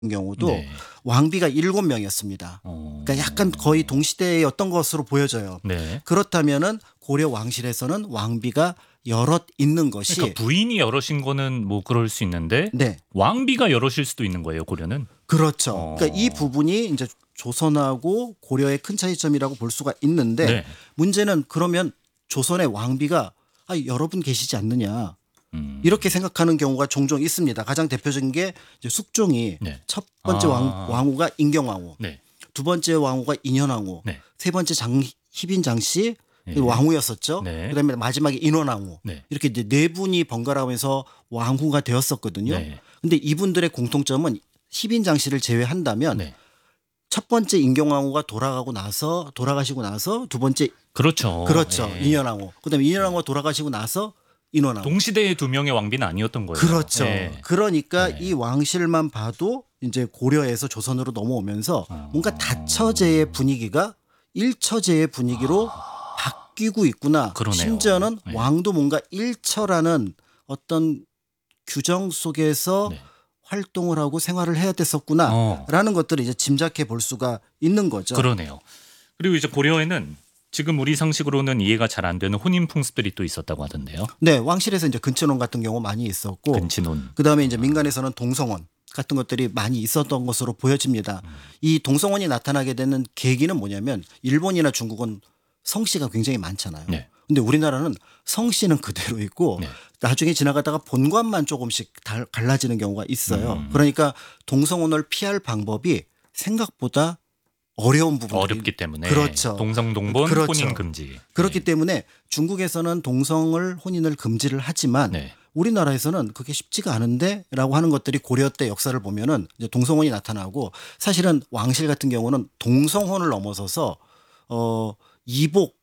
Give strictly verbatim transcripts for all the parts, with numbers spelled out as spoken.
경우도 네. 왕비가 일곱 명이었습니다. 어. 그러니까 약간 거의 동시대였던 것으로 보여져요. 네. 그렇다면은 고려 왕실에서는 왕비가 여럿 있는 것이 그러니까 부인이 여럿인 거는 뭐 그럴 수 있는데 네, 왕비가 여럿일 수도 있는 거예요, 고려는. 그렇죠. 어. 그러니까 이 부분이 이제 조선하고 고려의 큰 차이점이라고 볼 수가 있는데 네. 문제는 그러면 조선의 왕비가 아, 여러분 계시지 않느냐. 음. 이렇게 생각하는 경우가 종종 있습니다. 가장 대표적인 게 이제 숙종이 네. 첫 번째 아. 왕, 왕후가 인경왕후, 네. 두 번째 왕후가 인현왕후, 네. 세 번째 장 희빈장씨 네. 왕후였었죠. 네. 그다음에 마지막에 인원왕후. 네. 이렇게 이제 네 분이 번갈아가면서 왕후가 되었었거든요. 네. 근데 이분들의 공통점은 희빈장씨를 제외한다면 네. 첫 번째 인경왕후가 돌아가고 나서 돌아가시고 나서 두 번째 그렇죠. 그렇죠. 네. 인현왕후. 그다음에 인현왕후가 돌아가시고 나서 인원왕후. 동시대의 두 명의 왕비는 아니었던 거예요. 그렇죠. 네. 그러니까 네. 이 왕실만 봐도 이제 고려에서 조선으로 넘어오면서 어. 뭔가 다처제의 분위기가 일처제의 분위기로 바뀌고 있구나. 그러네요. 심지어는 네. 왕도 뭔가 일처라는 어떤 규정 속에서 네. 활동을 하고 생활을 해야 됐었구나라는 어. 것들을 이제 짐작해 볼 수가 있는 거죠. 그러네요. 그리고 이제 고려에는 지금 우리 상식으로는 이해가 잘 안 되는 혼인 풍습들이 또 있었다고 하던데요. 네, 왕실에서 이제 근친혼 같은 경우 많이 있었고, 근친혼. 그다음에 이제 민간에서는 동성혼 같은 것들이 많이 있었던 것으로 보여집니다. 음. 이 동성혼이 나타나게 되는 계기는 뭐냐면 일본이나 중국은 성씨가 굉장히 많잖아요. 네. 근데 우리나라는 성씨는 그대로 있고 네. 나중에 지나가다가 본관만 조금씩 달- 갈라지는 경우가 있어요. 음. 그러니까 동성혼을 피할 방법이 생각보다 어려운 부분이 어렵기 때문에 그렇죠. 동성동본 그렇죠. 혼인 금지. 그렇기 네. 때문에 중국에서는 동성을 혼인을 금지를 하지만 네. 우리나라에서는 그게 쉽지가 않은데라고 하는 것들이 고려 때 역사를 보면은 이제 동성혼이 나타나고 사실은 왕실 같은 경우는 동성혼을 넘어서서 어 이복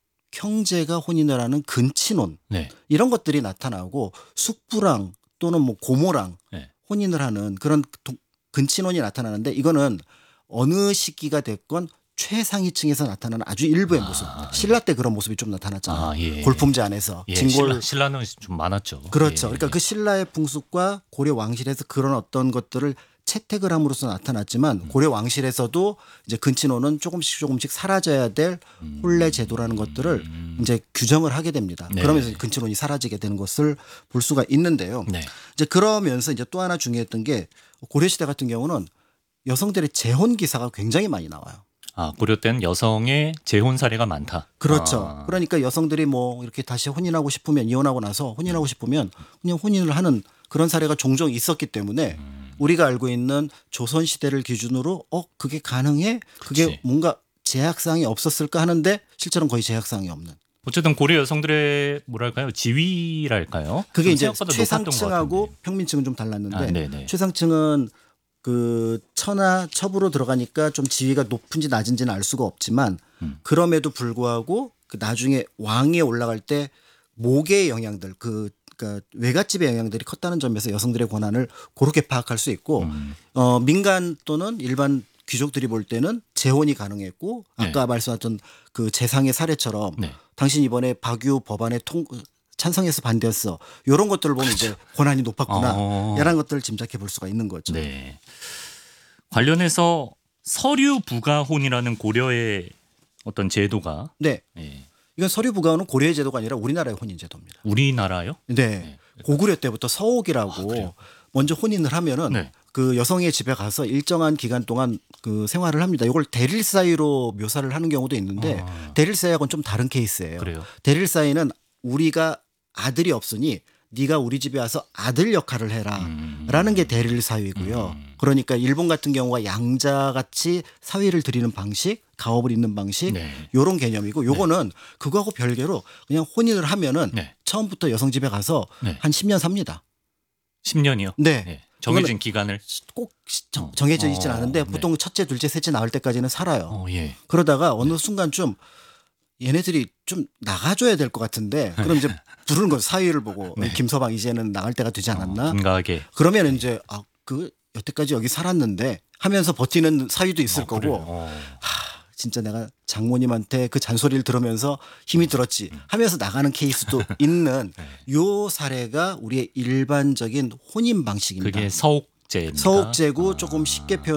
형제가 혼인을 하는 근친혼 네. 이런 것들이 나타나고 숙부랑 또는 뭐 고모랑 네. 혼인을 하는 그런 도- 근친혼이 나타나는데 이거는 어느 시기가 됐건 최상위층에서 나타나는 아주 일부의 모습. 신라 때 그런 모습이 좀 나타났잖아요. 아, 예. 골품제 안에서 예, 진골 신라, 신라는 좀 많았죠. 그렇죠. 예. 그러니까 그 신라의 풍습과 고려 왕실에서 그런 어떤 것들을 채택을 함으로써 나타났지만 음. 고려 왕실에서도 이제 근친혼은 조금씩 조금씩 사라져야 될 혼례 제도라는 것들을 이제 규정을 하게 됩니다. 음. 네. 그러면서 근친혼이 사라지게 되는 것을 볼 수가 있는데요. 네. 이제 그러면서 이제 또 하나 중요했던 게 고려 시대 같은 경우는 여성들의 재혼 기사가 굉장히 많이 나와요. 아, 고려 때는 여성의 재혼 사례가 많다. 그렇죠. 아. 그러니까 여성들이 뭐 이렇게 다시 혼인하고 싶으면 이혼하고 나서 혼인하고 싶으면 그냥 혼인을 하는 그런 사례가 종종 있었기 때문에 음. 우리가 알고 있는 조선 시대를 기준으로 어 그게 가능해? 그게 그치. 뭔가 제약사항이 없었을까 하는데 실제로는 거의 제약사항이 없는. 어쨌든 고려 여성들의 뭐랄까요 지위랄까요? 그게 좀 이제 생각보다 높았던 것 최상층하고 같은데. 평민층은 좀 달랐는데 아, 네네. 최상층은 그 처나 첩으로 들어가니까 좀 지위가 높은지 낮은지는 알 수가 없지만 음. 그럼에도 불구하고 그 나중에 왕위에 올라갈 때 목의 영향들 그 그러니까 외갓집의 영향들이 컸다는 점에서 여성들의 권한을 그렇게 파악할 수 있고 음. 어 민간 또는 일반 귀족들이 볼 때는 재혼이 가능했고 아까 네. 말씀하셨던 그 재상의 사례처럼 네. 당신 이번에 박유 법안에 통 찬성해서 반대했어. 이런 것들을 보면 이제 권한이 높았구나. 어. 이런 것들을 짐작해 볼 수가 있는 거죠. 네. 관련해서 서류 부가혼이라는 고려의 어떤 제도가 네. 예. 이건 서류 부가혼은 고려의 제도가 아니라 우리나라의 혼인 제도입니다. 우리나라요? 네. 고구려 때부터 서옥이라고 먼저 혼인을 하면은 네. 그 여성의 집에 가서 일정한 기간 동안 그 생활을 합니다. 이걸 대릴 사이로 묘사를 하는 경우도 있는데 아. 대릴 사이하고는 좀 다른 케이스예요. 그래요? 대릴 사이는 우리가 아들이 없으니 네가 우리 집에 와서 아들 역할을 해라 음. 라는 게 대릴 사위고요. 음. 그러니까 일본 같은 경우가 양자같이 사위를 드리는 방식, 가업을 잇는 방식 네. 요런 개념이고 요거는 그거하고 별개로 그냥 혼인을 하면은 네. 처음부터 여성 집에 가서 네. 한 십 년 삽니다. 십 년이요? 네. 정해진 기간을. 꼭 정- 정해져 있지는 어, 않은데 네. 보통 첫째, 둘째, 셋째 낳을 때까지는 살아요. 어, 예. 그러다가 어느 순간쯤 얘네들이 좀 나가줘야 될 것 같은데 그럼 이제 부르는 거죠. 사위를 보고 네. 김서방 이제는 나갈 때가 되지 않았나? 어, 분가하게. 그러면 이제 아, 그 여태까지 여기 살았는데 하면서 버티는 사위도 있을 어, 거고 그래요? 어. 하, 진짜 내가 장모님한테 그 잔소리를 들으면서 힘이 들었지 하면서 나가는 케이스도 있는 네. 요 사례가 우리의 일반적인 혼인 방식입니다. 그게 서옥 서옥제입니다. 서옥제고 아. 조금 쉽게 표현